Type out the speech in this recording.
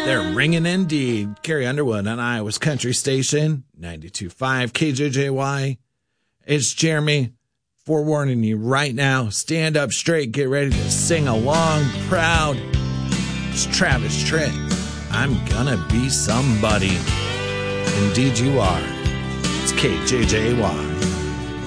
They're ringing indeed. Carrie Underwood on Iowa's Country Station, 92.5 KJJY. It's Jeremy forewarning you right now. Stand up straight. Get ready to sing along proud. It's Travis Tritt. I'm gonna be somebody. Indeed you are. It's KJJY.